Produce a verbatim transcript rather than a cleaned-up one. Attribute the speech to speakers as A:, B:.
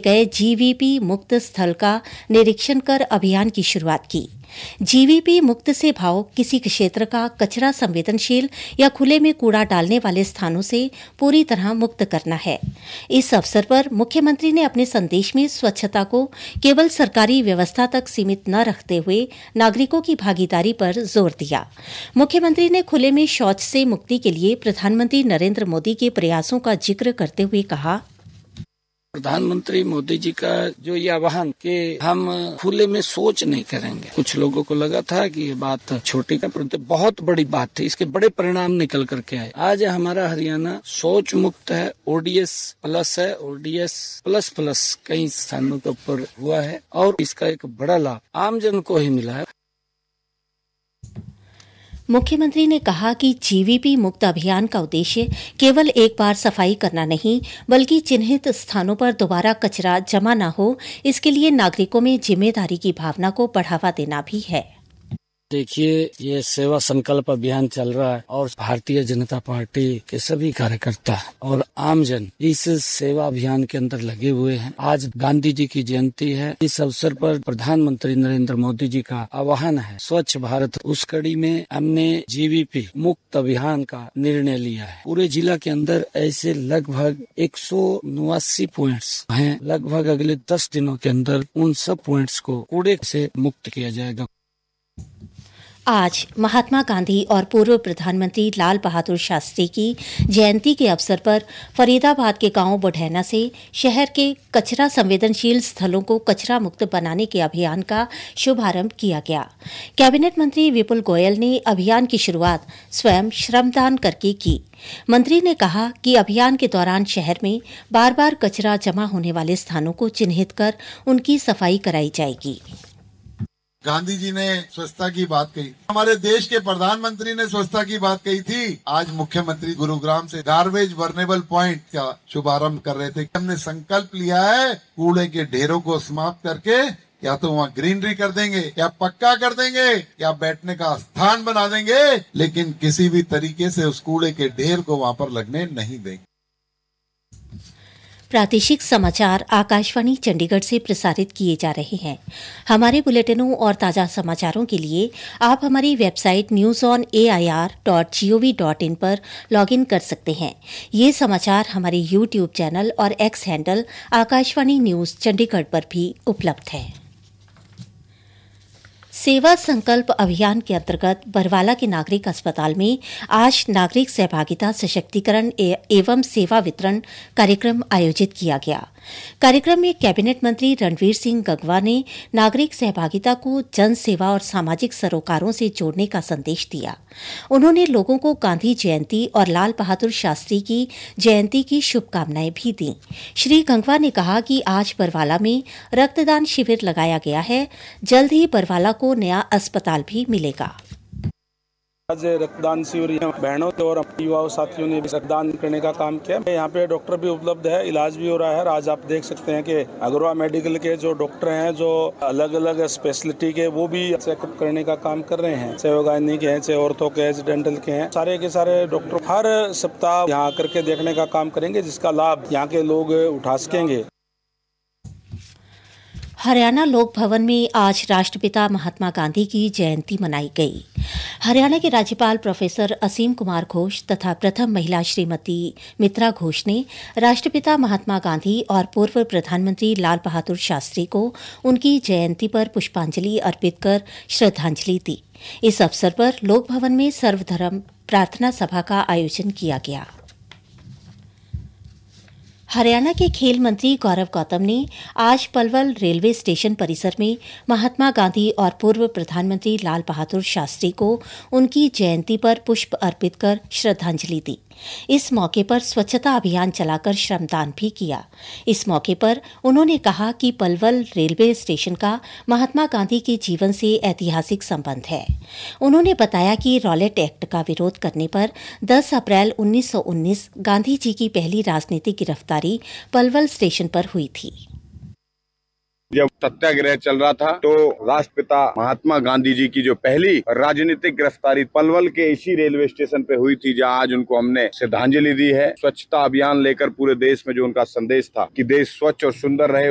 A: गए जीवीपी मुक्त स्थल का निरीक्षण कर अभियान की शुरुआत की। जीवीपी मुक्त से भाव किसी क्षेत्र का कचरा संवेदनशील या खुले में कूड़ा डालने वाले स्थानों से पूरी तरह मुक्त करना है। इस अवसर पर मुख्यमंत्री ने अपने संदेश में स्वच्छता को केवल सरकारी व्यवस्था तक सीमित न रखते हुए नागरिकों की भागीदारी पर जोर दिया। मुख्यमंत्री ने खुले में शौच से मुक्ति के लिए प्रधानमंत्री नरेंद्र मोदी के प्रयासों का जिक्र करते हुए कहा,
B: प्रधानमंत्री मोदी जी का जो ये आह्वान कि हम खुले में शौच नहीं करेंगे, कुछ लोगों को लगा था कि ये बात छोटी है, परंतु बहुत बड़ी बात थी। इसके बड़े परिणाम निकल करके आए। आज हमारा हरियाणा शौच मुक्त है, ओडीएस प्लस है, ओडीएस प्लस प्लस कई स्थानों के ऊपर हुआ है और इसका एक बड़ा लाभ आमजन को ही मिला है।
A: मुख्यमंत्री ने कहा कि जीवीपी मुक्त अभियान का उद्देश्य केवल एक बार सफाई करना नहीं, बल्कि चिन्हित स्थानों पर दोबारा कचरा जमा न हो, इसके लिए नागरिकों में जिम्मेदारी की भावना को बढ़ावा देना भी है।
B: देखिए, ये सेवा संकल्प अभियान चल रहा है और भारतीय जनता पार्टी के सभी कार्यकर्ता और आमजन इस सेवा अभियान के अंदर लगे हुए हैं। आज गांधी जी की जयंती है। इस अवसर पर प्रधानमंत्री नरेंद्र मोदी जी का आह्वान है स्वच्छ भारत। उस कड़ी में हमने जीवीपी मुक्त अभियान का निर्णय लिया है। पूरे जिला के अंदर ऐसे लगभग एक सौ नवासी पॉइंट्स हैं। लगभग अगले दस दिनों के अंदर उन सब पॉइंट्स को कूड़े से मुक्त किया जाएगा।
A: आज महात्मा गांधी और पूर्व प्रधानमंत्री लाल बहादुर शास्त्री की जयंती के अवसर पर फरीदाबाद के गांव बुढ़ैना से शहर के कचरा संवेदनशील स्थलों को कचरा मुक्त बनाने के अभियान का शुभारंभ किया गया। कैबिनेट मंत्री विपुल गोयल ने अभियान की शुरुआत स्वयं श्रमदान करके की। मंत्री ने कहा कि अभियान के दौरान शहर में बार बार कचरा जमा होने वाले स्थानों को चिन्हित कर उनकी सफाई कराई जाएगी।
C: गांधी जी ने स्वच्छता की बात कही, हमारे देश के प्रधानमंत्री ने स्वच्छता की बात कही थी। आज मुख्यमंत्री गुरुग्राम से गार्बेज बर्नेबल पॉइंट का शुभारंभ कर रहे थे। हमने संकल्प लिया है कूड़े के ढेरों को समाप्त करके या तो वहाँ ग्रीनरी कर देंगे या पक्का कर देंगे या बैठने का स्थान बना देंगे, लेकिन किसी भी तरीके से उस कूड़े के ढेर को वहाँ पर लगने नहीं देंगे।
A: प्रादेशिक समाचार आकाशवाणी चंडीगढ़ से प्रसारित किए जा रहे हैं। हमारे बुलेटिनों और ताज़ा समाचारों के लिए आप हमारी website news on A I R dot G O V dot in पर लॉगिन कर सकते हैं। ये समाचार हमारे यूट्यूब चैनल और x handle Akashvani news Chandigarh पर भी उपलब्ध है। सेवा संकल्प अभियान के अंतर्गत बरवाला के नागरिक अस्पताल में आज नागरिक सहभागिता सशक्तिकरण एवं सेवा वितरण कार्यक्रम आयोजित किया गया। कार्यक्रम में कैबिनेट मंत्री रणवीर सिंह गगवा ने नागरिक सहभागिता को जन सेवा और सामाजिक सरोकारों से जोड़ने का संदेश दिया। उन्होंने लोगों को गांधी जयंती और लाल बहादुर शास्त्री की जयंती की शुभकामनाएं भी दी। श्री गंगवा ने कहा कि आज बरवाला में रक्तदान शिविर लगाया गया है। जल्द ही बरवाला को नया अस्पताल भी मिलेगा।
D: आज रक्तदान शिविर बहनों और युवा साथियों ने रक्तदान करने का काम किया। यहाँ पे डॉक्टर भी उपलब्ध है, इलाज भी हो रहा है। आज आप देख सकते हैं कि अग्रवा मेडिकल के जो डॉक्टर हैं, जो अलग अलग स्पेशलिटी के, वो भी चेकअप करने का काम कर रहे हैं। चाहे वो गायनी के हैं, चाहे ऑर्थो के हैं, डेंटल के हैं, सारे के सारे डॉक्टर हर सप्ताह यहाँ आकर के देखने का काम करेंगे, जिसका लाभ यहाँ के लोग उठा सकेंगे।
A: हरियाणा लोक भवन में आज राष्ट्रपिता महात्मा गांधी की जयंती मनाई गई। हरियाणा के राज्यपाल प्रोफेसर असीम कुमार घोष तथा प्रथम महिला श्रीमती मित्रा घोष ने राष्ट्रपिता महात्मा गांधी और पूर्व प्रधानमंत्री लाल बहादुर शास्त्री को उनकी जयंती पर पुष्पांजलि अर्पित कर श्रद्धांजलि दी। इस अवसर पर लोक भवन में सर्वधर्म प्रार्थना सभा का आयोजन किया गया। हरियाणा के खेल मंत्री गौरव गौतम ने आज पलवल रेलवे स्टेशन परिसर में महात्मा गांधी और पूर्व प्रधानमंत्री लाल बहादुर शास्त्री को उनकी जयंती पर पुष्प अर्पित कर श्रद्धांजलि दी। इस मौके पर स्वच्छता अभियान चलाकर श्रमदान भी किया। इस मौके पर उन्होंने कहा कि पलवल रेलवे स्टेशन का महात्मा गांधी के जीवन से ऐतिहासिक संबंध है। उन्होंने बताया कि रॉलेट एक्ट का विरोध करने पर दस अप्रैल उन्नीस सौ उन्नीस गांधी जी की पहली राजनीतिक गिरफ्तारी पलवल स्टेशन पर हुई थी।
E: जब सत्याग्रह चल रहा था तो राष्ट्रपिता महात्मा गांधी जी की जो पहली राजनीतिक गिरफ्तारी पलवल के इसी रेलवे स्टेशन पे हुई थी, जहां आज उनको हमने श्रद्धांजलि दी है। स्वच्छता अभियान लेकर पूरे देश में जो उनका संदेश था कि देश स्वच्छ और सुंदर रहे,